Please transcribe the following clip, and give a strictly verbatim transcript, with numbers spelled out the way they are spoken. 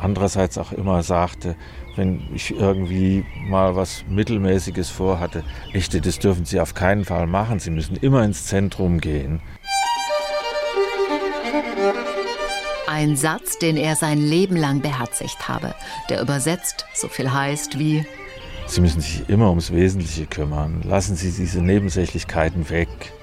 andererseits auch immer sagte, wenn ich irgendwie mal was Mittelmäßiges vorhatte, Echte, das dürfen Sie auf keinen Fall machen, Sie müssen immer ins Zentrum gehen. Ein Satz, den er sein Leben lang beherzigt habe, der übersetzt so viel heißt wie: Sie müssen sich immer ums Wesentliche kümmern, lassen Sie diese Nebensächlichkeiten weg.